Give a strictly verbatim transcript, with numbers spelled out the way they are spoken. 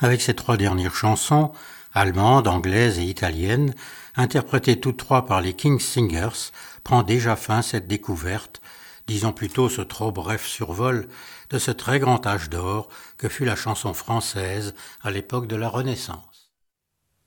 Avec ces trois dernières chansons, allemandes, anglaises et italiennes, interprétées toutes trois par les King's Singers, prend déjà fin cette découverte, disons plutôt ce trop bref survol de ce très grand âge d'or que fut la chanson française à l'époque de la Renaissance.